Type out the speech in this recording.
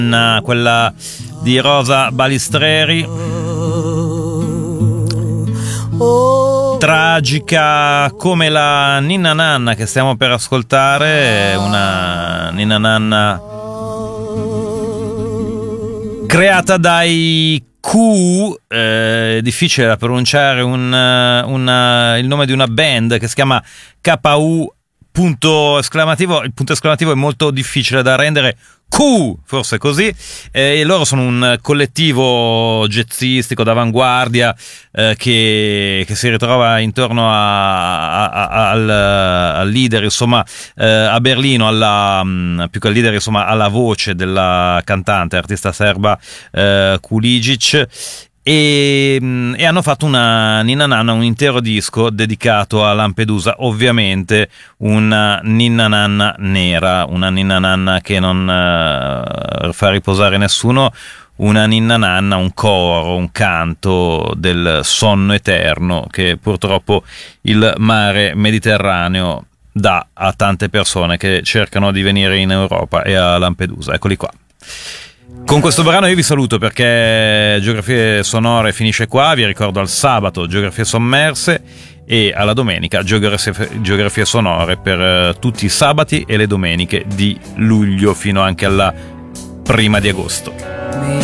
quella di Rosa Balistreri, tragica come la Ninna Nanna che stiamo per ascoltare, una Ninna Nanna creata dai Q, difficile da pronunciare, il nome di una band che si chiama KU punto esclamativo. Il punto esclamativo è molto difficile da rendere. Q, forse così, e loro sono un collettivo jazzistico d'avanguardia che si ritrova intorno al leader, insomma, a Berlino, più che al leader, insomma, alla voce della cantante, artista serba Kulijic. E hanno fatto una Ninna Nanna, un intero disco dedicato a Lampedusa, ovviamente una Ninna Nanna nera, una Ninna Nanna che non fa riposare nessuno, una Ninna Nanna, un coro, un canto del sonno eterno che purtroppo il mare Mediterraneo dà a tante persone che cercano di venire in Europa e a Lampedusa. Eccoli qua. Con questo brano io vi saluto perché Geografie Sonore finisce qua. Vi ricordo al sabato Geografie Sommerse e alla domenica Geografie Sonore per tutti i sabati e le domeniche di luglio fino anche alla 1 di agosto.